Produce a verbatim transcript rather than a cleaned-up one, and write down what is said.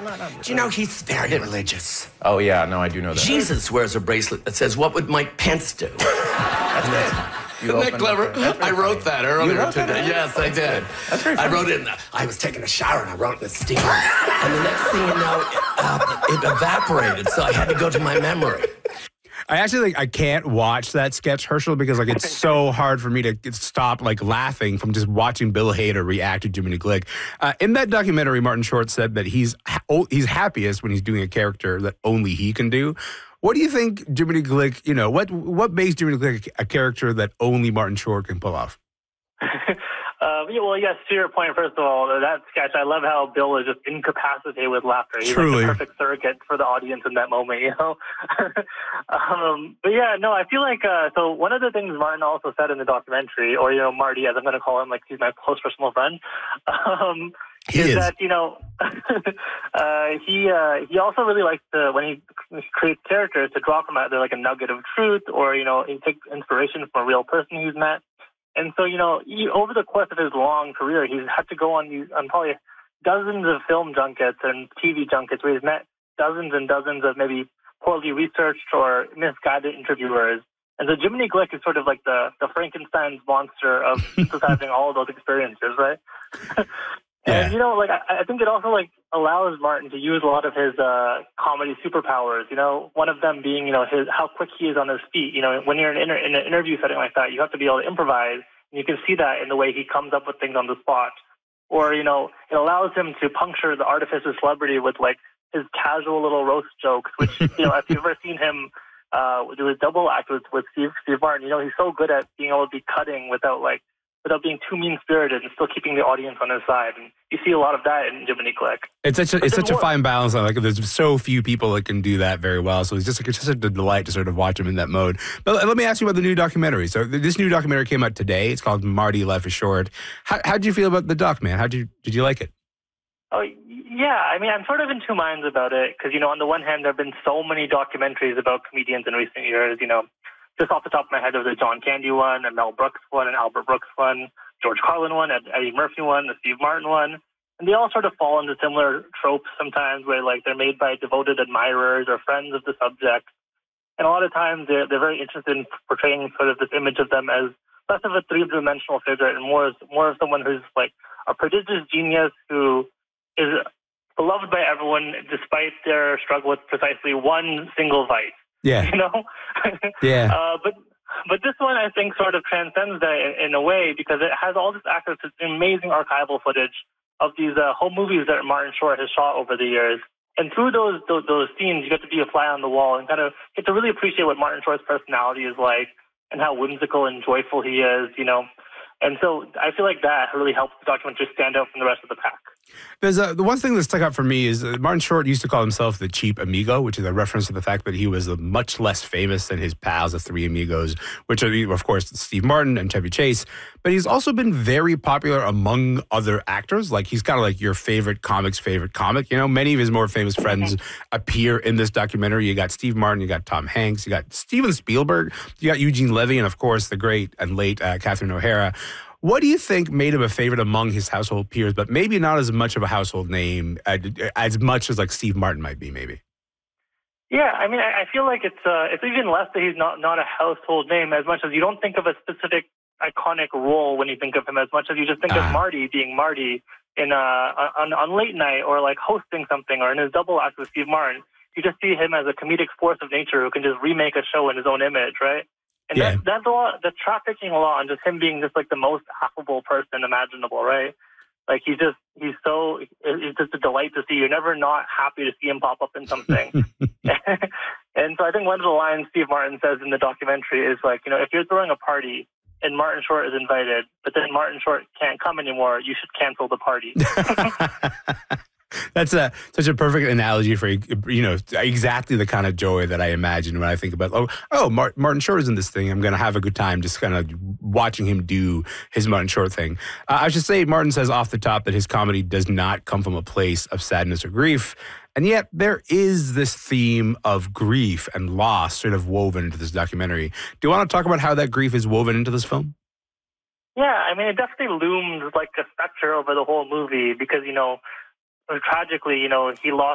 not, not Do you know he's very religious? Oh, yeah, no, I do know that. Jesus wears a bracelet that says, "What would Mike Pence do?" That's good. You Isn't that opened clever? up there. That's I very wrote funny. that earlier You wrote that? today. Yes, I did. That's very I funny. wrote it in, I was taking a shower and I wrote it in a steamer. And the next thing you know, it, uh, it evaporated, so I had to go to my memory. I actually like I can't watch that sketch, Herschel, because like it's so hard for me to stop like laughing from just watching Bill Hader react to Jiminy Glick. Uh, in that documentary, Martin Short said that he's ha- he's happiest when he's doing a character that only he can do. What do you think Jiminy Glick? You know, what what makes Jiminy Glick a character that only Martin Short can pull off? Uh, yeah, well, yes, to your point, first of all, that sketch, I love how Bill is just incapacitated with laughter. He's Truly. like the perfect surrogate for the audience in that moment, you know? um, but yeah, no, I feel like, uh, so one of the things Martin also said in the documentary, or, you know, Marty, as I'm going to call him, like he's my close personal friend, um, He is, is. that, you know, uh, he uh, he also really likes to, when he creates characters, to draw from either like a nugget of truth or, you know, he takes inspiration from a real person he's met. And so, you know, he, over the course of his long career, he's had to go on these, on probably dozens of film junkets and T V junkets where he's met dozens and dozens of maybe poorly researched or misguided interviewers. And so Jiminy Glick is sort of like the, the Frankenstein's monster of synthesizing all of those experiences, right? Yeah. And, you know, like, I, I think it also, like, allows Martin to use a lot of his uh, comedy superpowers, you know, one of them being, you know, his how quick he is on his feet. You know, when you're in, inter- in an interview setting like that, you have to be able to improvise, and you can see that in the way he comes up with things on the spot. Or, you know, it allows him to puncture the artifice of celebrity with, like, his casual little roast jokes, which, you know, if you've ever seen him uh, do a double act with, with Steve, Steve Martin, you know, he's so good at being able to be cutting without, like, without being too mean-spirited and still keeping the audience on his side. And you see a lot of that in Jiminy Glick. It's such a, it's such a more- fine balance. Like there's so few people that can do that very well. So it's just like it's just a delight to sort of watch him in that mode. But let me ask you about the new documentary. So this new documentary came out today. It's called Marty, Life is Short. How how'd you feel about the doc, man? How did you did you like it? Oh, yeah. I mean, I'm sort of in two minds about it because, you know, on the one hand, there have been so many documentaries about comedians in recent years. You know, just off the top of my head, there was a John Candy one, a Mel Brooks one, an Albert Brooks one, George Carlin one, an Eddie Murphy one, a Steve Martin one. And they all sort of fall into similar tropes sometimes where, like, they're made by devoted admirers or friends of the subject. And a lot of times they're, they're very interested in portraying sort of this image of them as less of a three-dimensional figure and more as, more of someone who's, like, a prodigious genius who is beloved by everyone despite their struggle with precisely one single vice. Yeah. You know? Yeah. Uh, but but this one, I think, sort of transcends that in, in a way because it has all this access to amazing archival footage of these uh, home movies that Martin Short has shot over the years. And through those, those those scenes, you get to be a fly on the wall and kind of get to really appreciate what Martin Short's personality is like and how whimsical and joyful he is, you know. And so I feel like that really helps the documentary stand out from the rest of the pack. There's a, the one thing that stuck out for me is uh, Martin Short used to call himself the cheap amigo, which is a reference to the fact that he was uh, much less famous than his pals, the three amigos, which are, of course, Steve Martin and Chevy Chase. But he's also been very popular among other actors. Like, he's kind of like your favorite comic's favorite comic. You know, many of his more famous friends appear in this documentary. You got Steve Martin, you got Tom Hanks, you got Steven Spielberg, you got Eugene Levy, and, of course, the great and late uh, Catherine O'Hara. What do you think made him a favorite among his household peers, but maybe not as much of a household name uh, as much as like Steve Martin might be, maybe? Yeah, I mean, I I feel like it's uh, it's even less that he's not, not a household name as much as you don't think of a specific iconic role when you think of him as much as you just think Ah. of Marty being Marty in uh, on, on late night or like hosting something or in his double act with Steve Martin. You just see him as a comedic force of nature who can just remake a show in his own image, right? And Yeah. that, that's a lot, the trafficking a lot on just him being just like the most affable person imaginable, right? Like he's just, he's so, it's just a delight to see. You're never not happy to see him pop up in something. And so I think one of the lines Steve Martin says in the documentary is like, you know, if you're throwing a party and Martin Short is invited, but then Martin Short can't come anymore, you should cancel the party. That's a such a perfect analogy for, you know, exactly the kind of joy that I imagine when I think about, oh, oh, Martin, Martin Short is in this thing. I'm going to have a good time just kind of watching him do his Martin Short thing. Uh, I should say Martin says off the top that his comedy does not come from a place of sadness or grief. And yet there is this theme of grief and loss sort of woven into this documentary. Do you want to talk about how that grief is woven into this film? Yeah, I mean, it definitely looms like a specter over the whole movie because, you know, tragically, you know, he lost